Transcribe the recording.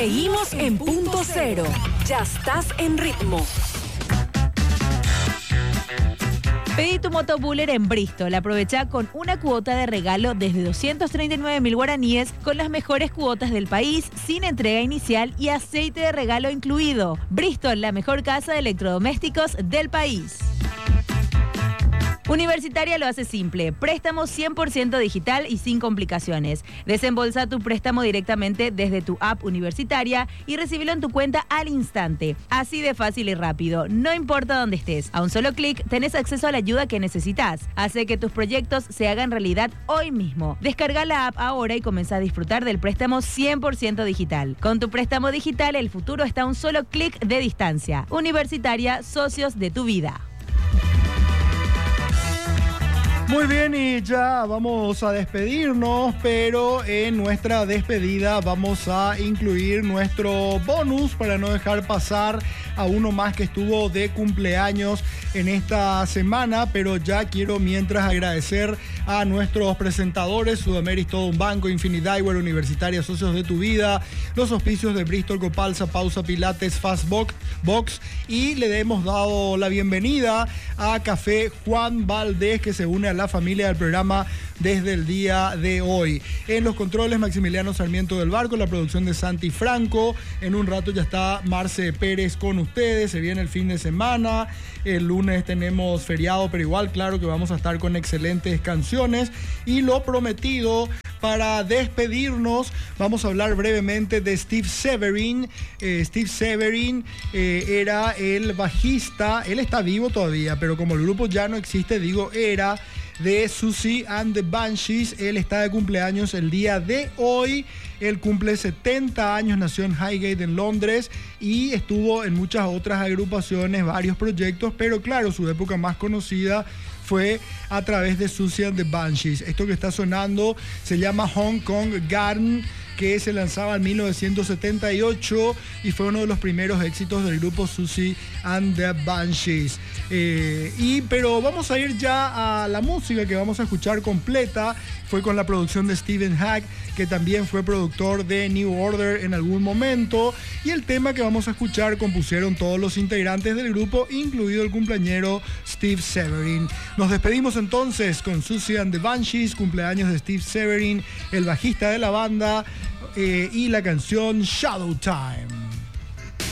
Seguimos en Punto Cero. Ya estás en ritmo. Pedí tu motobuller en Bristol. Aprovecha con una cuota de regalo desde 239.000 guaraníes con las mejores cuotas del país, sin entrega inicial y aceite de regalo incluido. Bristol, la mejor casa de electrodomésticos del país. Universitaria lo hace simple. Préstamo 100% digital y sin complicaciones. Desembolsa tu préstamo directamente desde tu app universitaria y recibilo en tu cuenta al instante. Así de fácil y rápido. No importa dónde estés. A un solo clic tenés acceso a la ayuda que necesitas. Hace que tus proyectos se hagan realidad hoy mismo. Descarga la app ahora y comenzá a disfrutar del préstamo 100% digital. Con tu préstamo digital, el futuro está a un solo clic de distancia. Universitaria, socios de tu vida. Muy bien, y ya vamos a despedirnos, pero en nuestra despedida vamos a incluir nuestro bonus para no dejar pasar a uno más que estuvo de cumpleaños en esta semana, pero ya quiero mientras agradecer a nuestros presentadores, Sudameris, todo un banco, Infinity Eyewear, Universitaria, socios de tu vida, los auspicios de Bristol, Copalsa, Pausa Pilates, Fastbox, y le hemos dado la bienvenida a Café Juan Valdés, que se une a la familia del programa desde el día de hoy. En los controles, Maximiliano Sarmiento del Barco, la producción de Santi Franco. En un rato ya está Marce Pérez con ustedes. Se viene el fin de semana. El lunes tenemos feriado, pero igual, claro que vamos a estar con excelentes canciones. Y lo prometido, para despedirnos, vamos a hablar brevemente de Steve Severin. Steve Severin era el bajista, él está vivo todavía, pero como el grupo ya no existe, digo era, de Siouxsie and the Banshees. Él está de cumpleaños el día de hoy. Él cumple 70 años, nació en Highgate en Londres y estuvo en muchas otras agrupaciones, varios proyectos, pero claro, su época más conocida fue a través de Siouxsie and the Banshees. Esto que está sonando se llama Hong Kong Garden, que se lanzaba en 1978 y fue uno de los primeros éxitos del grupo Siouxsie and the Banshees. Pero vamos a ir ya a la música que vamos a escuchar completa. Fue con la producción de Stephen Hack, que también fue productor de New Order en algún momento. Y el tema que vamos a escuchar compusieron todos los integrantes del grupo, incluido el cumpleañero Steve Severin. Nos despedimos entonces con Siouxsie and the Banshees, cumpleaños de Steve Severin, el bajista de la banda, y la canción Shadow Time.